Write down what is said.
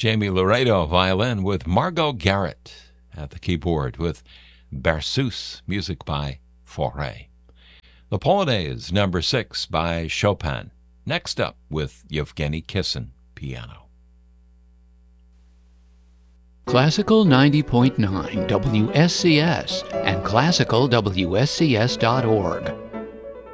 Jamie Laredo, violin, with Margot Garrett at the keyboard, with Berceuse, music by Fauré. The Polonaise, number 6 by Chopin. Next up with Yevgeny Kissin, piano. Classical 90.9 WSCS and classicalwscs.org.